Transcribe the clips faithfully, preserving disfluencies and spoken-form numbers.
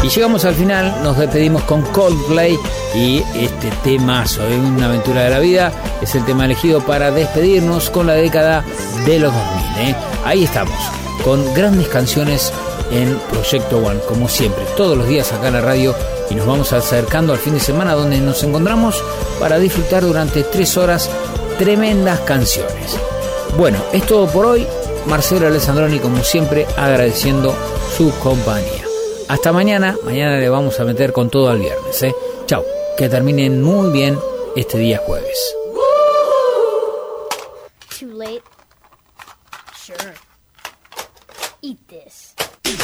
Y llegamos al final, nos despedimos con Coldplay y este temazo de Una aventura de la vida es el tema elegido para despedirnos con la década de los dos mil. ¿eh? Ahí estamos, con grandes canciones en Proyecto One, como siempre, todos los días acá en la radio, y nos vamos acercando al fin de semana donde nos encontramos para disfrutar durante tres horas tremendas canciones. Bueno, es todo por hoy. Marcelo Alessandroni, como siempre, agradeciendo su compañía. Hasta mañana. Mañana le vamos a meter con todo al viernes. ¿eh? Chau. Que terminen muy bien este día jueves. Too late. Sure. Eat this.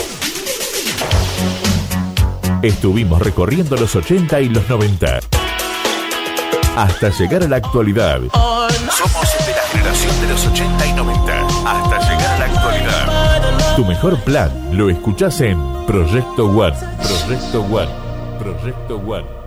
Estuvimos recorriendo los ochenta y los noventa. Hasta llegar a la actualidad. Somos de la generación de los ochenta y noventa. Hasta llegar a la actualidad. Tu mejor plan lo escuchás en Proyecto One. Proyecto One. Proyecto One.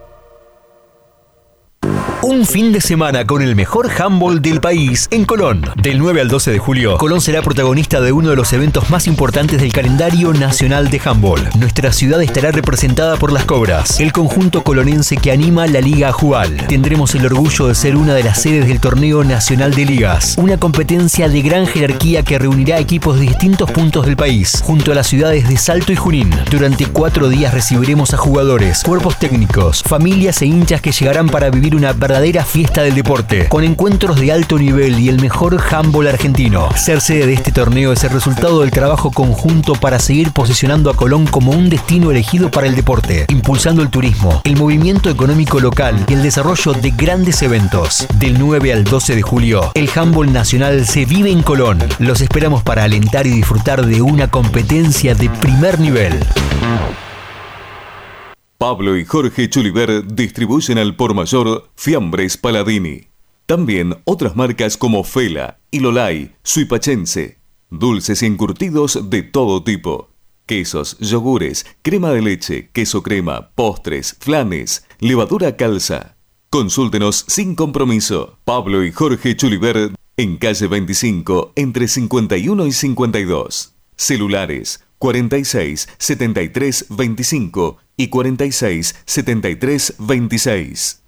Un fin de semana con el mejor handball del país en Colón. Del nueve al doce de julio, Colón será protagonista de uno de los eventos más importantes del calendario nacional de handball. Nuestra ciudad estará representada por las Cobras, el conjunto colonense que anima la Liga Ajual. Tendremos el orgullo de ser una de las sedes del Torneo Nacional de Ligas, una competencia de gran jerarquía que reunirá equipos de distintos puntos del país, junto a las ciudades de Salto y Junín. Durante cuatro días recibiremos a jugadores, cuerpos técnicos, familias e hinchas que llegarán para vivir una verdadera fiesta del deporte, con encuentros de alto nivel y el mejor handball argentino. Ser sede de este torneo es el resultado del trabajo conjunto para seguir posicionando a Colón como un destino elegido para el deporte, impulsando el turismo, el movimiento económico local y el desarrollo de grandes eventos. Del nueve al doce de julio, el handball nacional se vive en Colón. Los esperamos para alentar y disfrutar de una competencia de primer nivel. Pablo y Jorge Chuliver distribuyen al por mayor Fiambres Paladini. También otras marcas como Fela, Ilolay, Suipachense. Dulces y encurtidos de todo tipo. Quesos, yogures, crema de leche, queso crema, postres, flanes, levadura calza. Consúltenos sin compromiso. Pablo y Jorge Chuliver en calle veinticinco, entre cincuenta y uno y cincuenta y dos. Celulares cuarenta y seis, setenta y tres, veinticinco y cuarenta y seis, setenta y tres, veintiséis.